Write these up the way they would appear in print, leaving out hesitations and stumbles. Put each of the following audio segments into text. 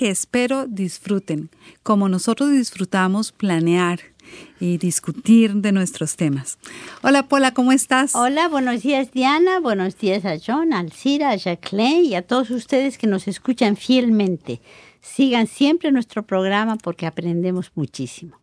que espero disfruten, como nosotros disfrutamos planear y discutir de nuestros temas. Hola, Pola, ¿cómo estás? Hola, buenos días, Diana. Buenos días a John, a Alcira, a Jacqueline y a todos ustedes que nos escuchan fielmente. Sigan siempre nuestro programa porque aprendemos muchísimo.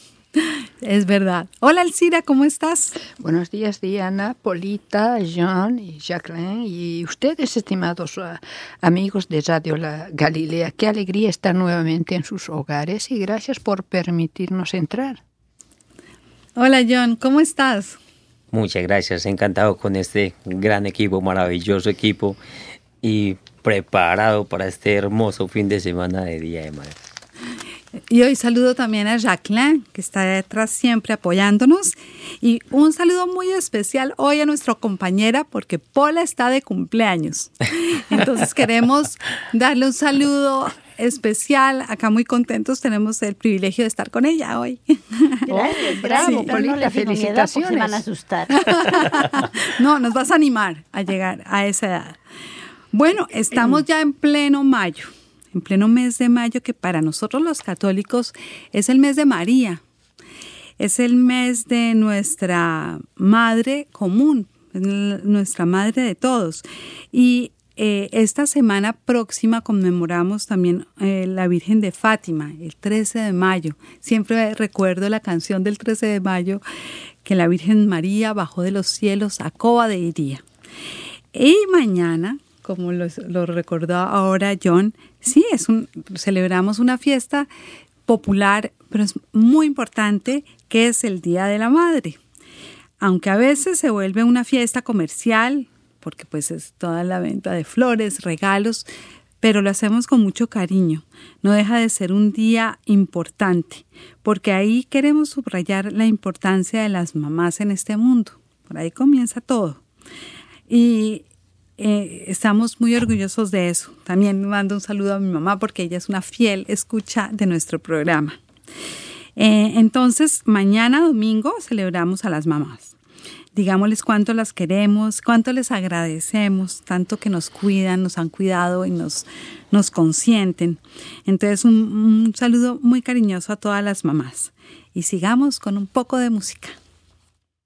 Es verdad. Hola, Alcira, ¿cómo estás? Buenos días, Diana, Polita, John y Jacqueline y ustedes, estimados amigos de Radio La Galilea. Qué alegría estar nuevamente en sus hogares y gracias por permitirnos entrar. Hola, John, ¿cómo estás? Muchas gracias, encantado con este gran equipo, maravilloso equipo y preparado para este hermoso fin de semana de Día de Madre. Y hoy saludo también a Jacqueline, que está detrás siempre apoyándonos. Y un saludo muy especial hoy a nuestra compañera, porque Pola está de cumpleaños. Entonces queremos darle un saludo especial. Acá muy contentos, tenemos el privilegio de estar con ella hoy. Gracias, bravo, sí, Polita, no felicitaciones. Se van a asustar. No, nos vas a animar a llegar a esa edad. Bueno, estamos ya en pleno mayo. En pleno mes de mayo, que para nosotros los católicos es el mes de María, es el mes de nuestra madre común, nuestra madre de todos. Y esta semana próxima conmemoramos también la Virgen de Fátima, el 13 de mayo. Siempre recuerdo la canción del 13 de mayo, que la Virgen María bajó de los cielos a Cova de Iría. Y mañana, como lo recordó ahora John, sí, celebramos una fiesta popular, pero es muy importante, que es el Día de la Madre. Aunque a veces se vuelve una fiesta comercial, porque pues es toda la venta de flores, regalos, pero lo hacemos con mucho cariño. No deja de ser un día importante, porque ahí queremos subrayar la importancia de las mamás en este mundo. Por ahí comienza todo. Y estamos muy orgullosos de eso. También mando un saludo a mi mamá porque ella es una fiel escucha de nuestro programa. Entonces, mañana domingo celebramos a las mamás. Digámosles cuánto las queremos, cuánto les agradecemos, tanto que nos cuidan, nos han cuidado y nos consienten. Entonces, un saludo muy cariñoso a todas las mamás. Y sigamos con un poco de música.